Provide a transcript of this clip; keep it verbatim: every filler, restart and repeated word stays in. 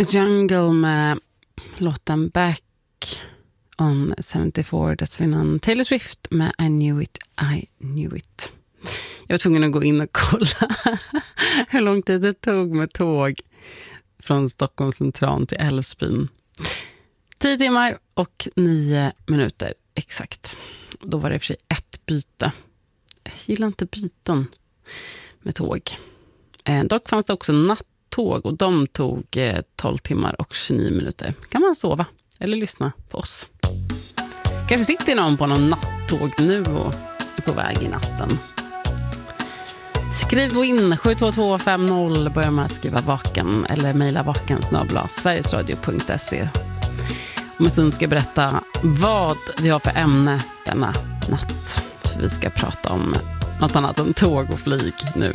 Jungle med låten Back on sjuttiofyra, dessförinnan Taylor Swift med I knew it, I knew it. Jag var tvungen att gå in och kolla hur lång tid det tog med tåg från Stockholms central till Älvsbyn. Tio timmar och nio minuter exakt. Då var det för sig ett byte. Jag gillar inte byten med tåg. Eh, dock fanns det också nattåg och de tog eh, tolv timmar och tjugonio minuter. Kan man sova eller lyssna på oss. Kanske sitter någon på någon nattåg nu och är på väg i natten. Skriv in sju två två fem noll, börja med att skriva vaken eller mejla vaken snabel-a sverigesradio punkt se. Om en stund ska jag berätta vad vi har för ämne denna natt. Vi ska prata om något annat än tåg och flyg nu.